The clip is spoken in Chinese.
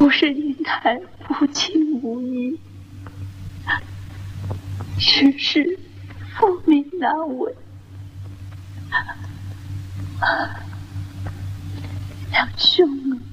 不是您太不亲无义，世事父命难违。两兄啊，